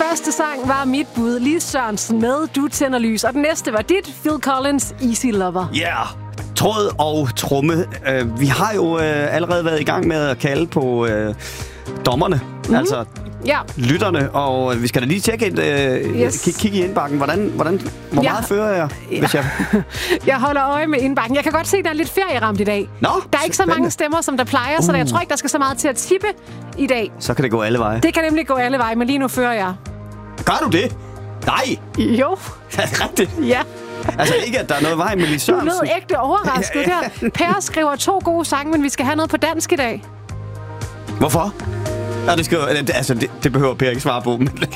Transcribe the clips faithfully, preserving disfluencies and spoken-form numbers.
første sang var mit bud, Lis Sørensen med Du tænder lys. Og den næste var dit, Phil Collins, Easy Lover. Ja, yeah. Tråd og tromme. Uh, vi har jo uh, allerede været i gang med at kalde på uh, dommerne, mm-hmm. altså ja. lytterne, og vi skal da lige tjekke et, uh, yes. kig, kigge i indbakken. Hvordan, hvordan, hvor ja. meget fører jeg, ja. hvis jeg... Jeg holder øje med indbakken. Jeg kan godt se, at der er lidt ferieramt i dag. Nå, der er ikke så mange stemmer, som der plejer, uh. så jeg tror ikke, der skal så meget til at tippe i dag. Så kan det gå alle veje. Det kan nemlig gå alle veje, men lige nu fører jeg. Gør du det? Nej! Jo. Er det rigtigt? Ja. Altså ikke, at der er noget vej med Lis Sørensen. Du lød ægte overrasket der. Per skriver to gode sange, men vi skal have noget på dansk i dag. Hvorfor? Ja, det, skal, altså, det, det behøver Per ikke svare på.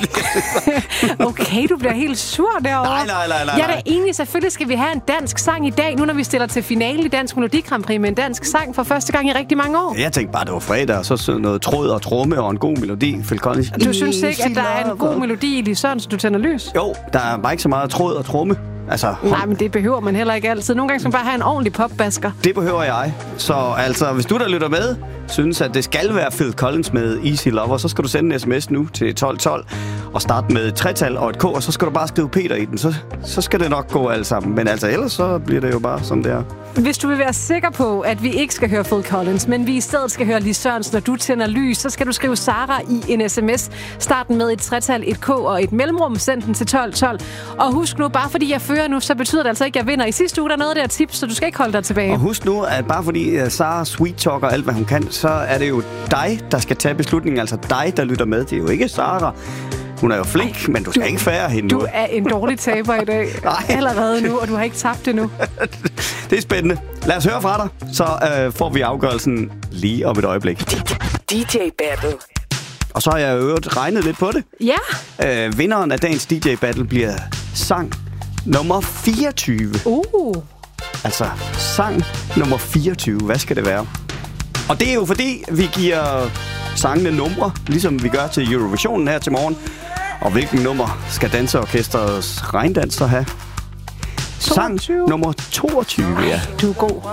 Okay, du bliver helt sur derovre. Nej, nej, nej, nej. Jeg er da enig, selvfølgelig skal vi have en dansk sang i dag, nu når vi stiller til finale i Dansk Melodi Grand Prix med en dansk sang for første gang i rigtig mange år. Jeg tænkte bare, det var fredag, og så noget tråd og tromme og en god melodi. Phil Collins. Du synes ikke, at der er en god melodi i Lis Sørensen, Du tænder lys? Jo, der er bare ikke så meget tråd og tromme. Altså, nej, men det behøver man heller ikke altid. Nogle gange skal man bare have en ordentlig popbasker. Det behøver jeg. Så altså, hvis du der lytter med, synes, at det skal være Phil Collins med Easy Lover, så skal du sende en sms nu til tolv tolv og starte med et tretal og et k, og så skal du bare skrive Peter i den. Så, så skal det nok gå alt sammen. Men altså, ellers så bliver det jo bare som det er. Hvis du vil være sikker på, at vi ikke skal høre Phil Collins, men vi i stedet skal høre Lis Sørensen, når Du tænder lys, så skal du skrive Sara i en sms. Start med et tretal, et k og et mellemrum. Send den til tolv tolv. Og husk nu, bare fordi jeg fører nu, så betyder det altså ikke, at jeg vinder. I sidste uge der er noget der tips, så du skal ikke holde dig tilbage. Og husk nu, at bare fordi uh, Sara sweet talker alt, hvad hun kan, så er det jo dig, der skal tage beslutningen. Altså dig, der lytter med. Det er jo ikke Sara. Hun er jo flink, ej, men du skal du, ikke fære hende Du nu. er en dårlig taber i dag. Allerede nu, og du har ikke tabt det nu. Det er spændende. Lad os høre fra dig, så øh, får vi afgørelsen lige om et øjeblik. D J Battle. Og så har jeg jo regnet lidt på det. Ja. Øh, vinderen af dagens D J Battle bliver sang nummer fireogtyve. Uh. Altså sang nummer fireogtyve. Hvad skal det være? Og det er jo fordi, vi giver sangene numre, ligesom vi gør til Eurovisionen her til morgen. Og hvilken nummer skal Danseorkestrets regndanser have? Sang nummer toogtyve, ja. Du er god.